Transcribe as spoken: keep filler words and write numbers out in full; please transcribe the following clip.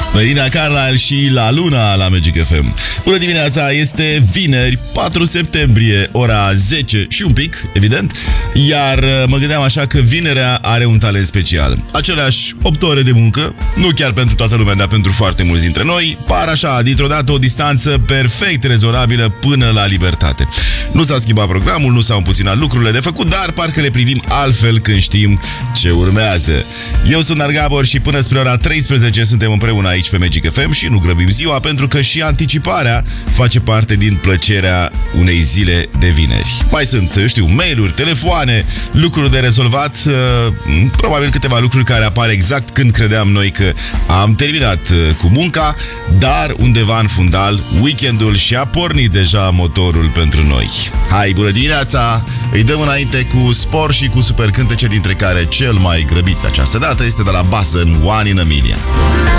Mărina Carla și La Luna la Magic F M. Bună dimineața, este vineri, patru septembrie, ora zece și un pic, evident. Iar mă gândeam așa că vinerea are un talent special. Aceleași opt ore de muncă, nu chiar pentru toată lumea, dar pentru foarte mulți dintre noi, par așa, dintr-o dată, o distanță perfect rezonabilă până la libertate. Nu s-a schimbat programul, nu s-au împuținat lucrurile de făcut, dar parcă le privim altfel când știm ce urmează. Eu sunt Nargabor și până spre ora treisprezece suntem împreună aici pe Magic F M și nu grăbim ziua, pentru că și anticiparea face parte din plăcerea unei zile de vineri. Mai sunt, știu, mail-uri, telefoane, lucruri de rezolvat, probabil câteva lucruri care apar exact când credeam noi că am terminat cu munca, dar undeva în fundal, weekendul și-a pornit deja motorul pentru noi. Hai, bună dimineața! Îi dăm înainte cu spor și cu super cântece, dintre care cel mai grăbit această dată este de la Basson, One in a Million.